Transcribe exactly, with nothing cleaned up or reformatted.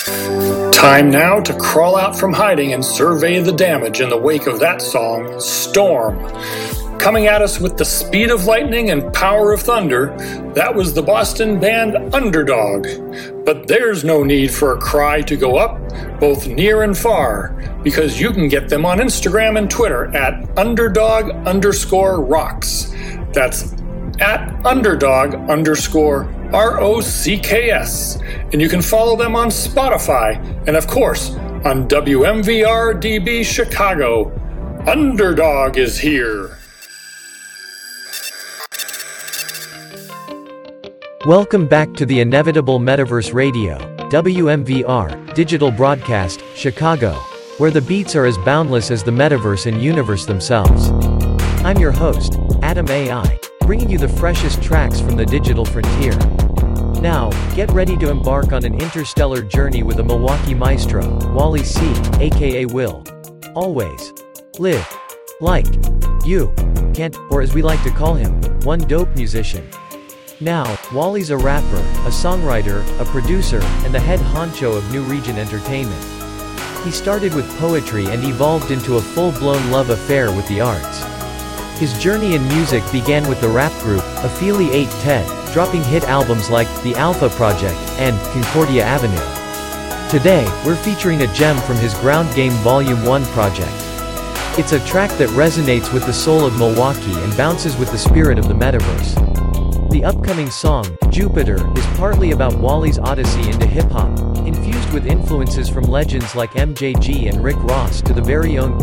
Time now to crawl out from hiding and survey the damage in the wake of that song, Storm. Coming at us with the speed of lightning and power of thunder, that was the Boston band Underdog. But there's no need for a cry to go up, both near and far, because you can get them on Instagram and Twitter at underdog underscore rocks. That's at underdog underscore R O C K S. And you can follow them on Spotify and, of course, on W M V R D B Chicago. Underdog is here. Welcome back to the inevitable Metaverse Radio, W M V R, Digital Broadcast, Chicago, where the beats are as boundless as the metaverse and universe themselves. I'm your host, Adam A I, bringing you the freshest tracks from the digital frontier. Now, get ready to embark on an interstellar journey with a Milwaukee maestro, Wally C, aka Will. Always live like you can't, or as we like to call him, one dope musician. Now, Wally's a rapper, a songwriter, a producer, and the head honcho of New Region Entertainment. He started with poetry and evolved into a full-blown love affair with the arts. His journey in music began with the rap group, Affiliate Ted, dropping hit albums like The Alpha Project and Concordia Avenue. Today, we're featuring a gem from his Ground Game Volume one project. It's a track that resonates with the soul of Milwaukee and bounces with the spirit of the metaverse. The upcoming song, Jupiter, is partly about Wally's odyssey into hip-hop, infused with influences from legends like M J G and Rick Ross to the very own